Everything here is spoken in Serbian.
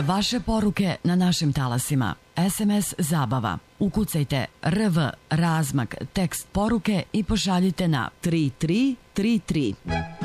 Vaše poruke na našim talasima. SMS Zabava. Ukucajte RV razmak tekst poruke i pošaljite na 3333.